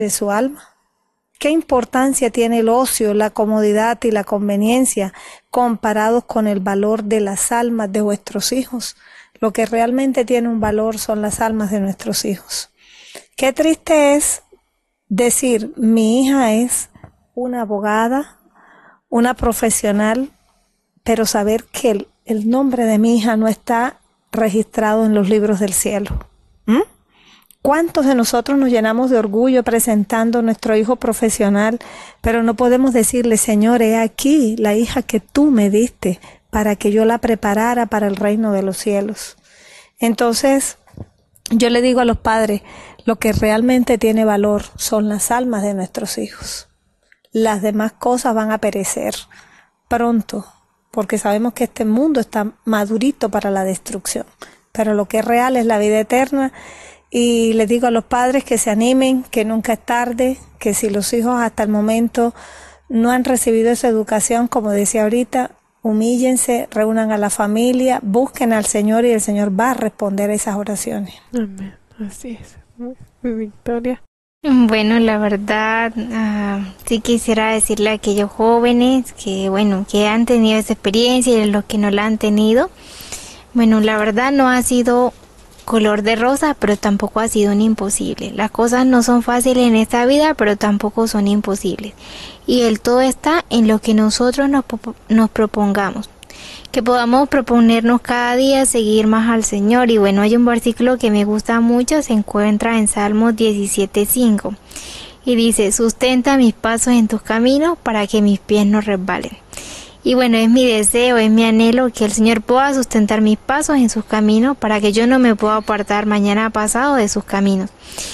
de su alma. ¿Qué importancia tiene el ocio, la comodidad y la conveniencia comparados con el valor de las almas de vuestros hijos? Lo que realmente tiene un valor son las almas de nuestros hijos. Qué triste es decir, mi hija es una abogada, una profesional, pero saber que el nombre de mi hija no está registrado en los libros del cielo. ¿Cuántos de nosotros nos llenamos de orgullo presentando a nuestro hijo profesional, pero no podemos decirle, Señor, he aquí la hija que tú me diste para que yo la preparara para el reino de los cielos? Entonces, yo le digo a los padres, lo que realmente tiene valor son las almas de nuestros hijos. Las demás cosas van a perecer pronto, porque sabemos que este mundo está madurito para la destrucción, pero lo que es real es la vida eterna. Y les digo a los padres que se animen, que nunca es tarde, que si los hijos hasta el momento no han recibido esa educación, como decía ahorita, humíllense, reúnan a la familia, busquen al Señor y el Señor va a responder a esas oraciones. Amén. Así es. Victoria. Bueno, la verdad, sí quisiera decirle a aquellos jóvenes que han tenido esa experiencia y a los que no la han tenido. Bueno, la verdad no ha sido color de rosa, pero tampoco ha sido un imposible. Las cosas no son fáciles en esta vida, pero tampoco son imposibles. Y el todo está en lo que nosotros nos propongamos. Que podamos proponernos cada día seguir más al Señor. Y bueno, hay un versículo que me gusta mucho, se encuentra en Salmos 17:5. Y dice, sustenta mis pasos en tus caminos para que mis pies no resbalen. Y bueno, es mi deseo, es mi anhelo que el Señor pueda sustentar mis pasos en sus caminos para que yo no me pueda apartar mañana pasado de sus caminos.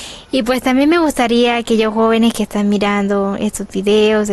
Y pues también me gustaría a aquellos jóvenes que están mirando estos videos,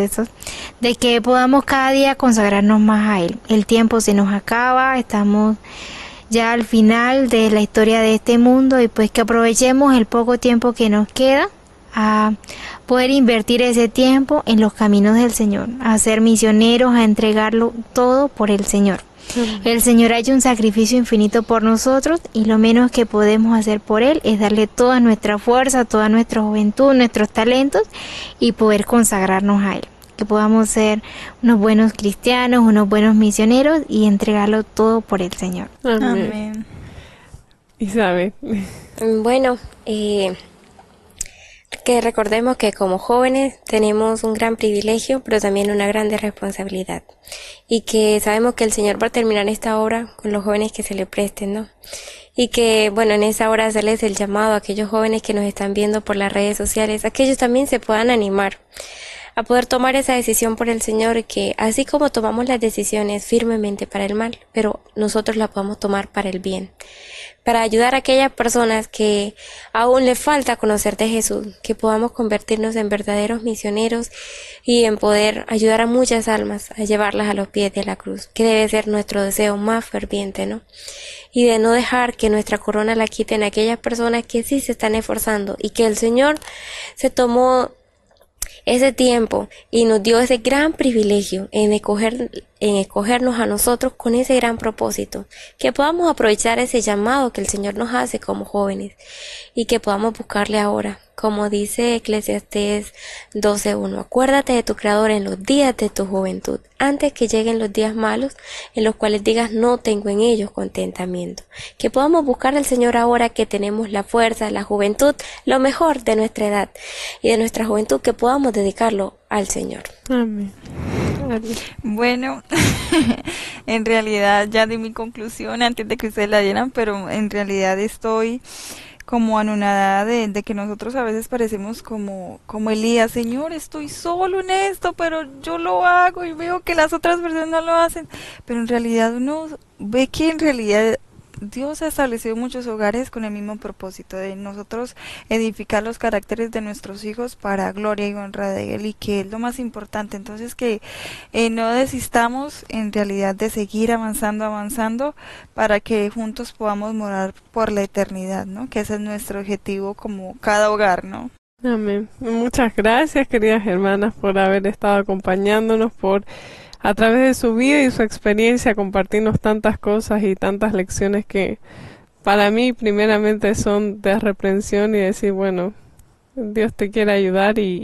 de que podamos cada día consagrarnos más a Él. El tiempo se nos acaba, estamos ya al final de la historia de este mundo y pues que aprovechemos el poco tiempo que nos queda a poder invertir ese tiempo en los caminos del Señor, a ser misioneros, a entregarlo todo por el Señor. El Señor ha hecho un sacrificio infinito por nosotros y lo menos que podemos hacer por Él es darle toda nuestra fuerza, toda nuestra juventud, nuestros talentos y poder consagrarnos a Él. Que podamos ser unos buenos cristianos, unos buenos misioneros y entregarlo todo por el Señor. Amén. Isabel. Bueno, que recordemos que como jóvenes tenemos un gran privilegio, pero también una grande responsabilidad. Y que sabemos que el Señor va a terminar esta obra con los jóvenes que se le presten, ¿no? Y que, bueno, en esa hora hacerles el llamado a aquellos jóvenes que nos están viendo por las redes sociales, a que ellos también se puedan animar a poder tomar esa decisión por el Señor, y que así como tomamos las decisiones firmemente para el mal, pero nosotros la podamos tomar para el bien, para ayudar a aquellas personas que aún le falta conocer de Jesús, que podamos convertirnos en verdaderos misioneros y en poder ayudar a muchas almas a llevarlas a los pies de la cruz, que debe ser nuestro deseo más ferviente, ¿no? Y de no dejar que nuestra corona la quiten aquellas personas que sí se están esforzando y que el Señor se tomó ese tiempo y nos dio ese gran privilegio en escogernos a nosotros con ese gran propósito, que podamos aprovechar ese llamado que el Señor nos hace como jóvenes y que podamos buscarle ahora, como dice Eclesiastés 12:1, acuérdate de tu Creador en los días de tu juventud, antes que lleguen los días malos en los cuales digas no tengo en ellos contentamiento. Que podamos buscar al Señor ahora que tenemos la fuerza, la juventud, lo mejor de nuestra edad y de nuestra juventud, que podamos dedicarlo al Señor. Amén. Bueno, en realidad ya di mi conclusión antes de que ustedes la dieran, pero en realidad estoy como anonadada de que nosotros a veces parecemos como Elías, Señor, estoy solo en esto, pero yo lo hago y veo que las otras personas no lo hacen, pero en realidad uno ve que en realidad Dios ha establecido muchos hogares con el mismo propósito de nosotros edificar los caracteres de nuestros hijos para gloria y honra de Él, y que es lo más importante. Entonces que no desistamos en realidad de seguir avanzando para que juntos podamos morar por la eternidad, ¿no? Que ese es nuestro objetivo como cada hogar, ¿no? Amén. Muchas gracias, queridas hermanas, por haber estado acompañándonos, por a través de su vida y su experiencia compartirnos tantas cosas y tantas lecciones que para mí primeramente son de reprensión y decir, bueno, Dios te quiere ayudar y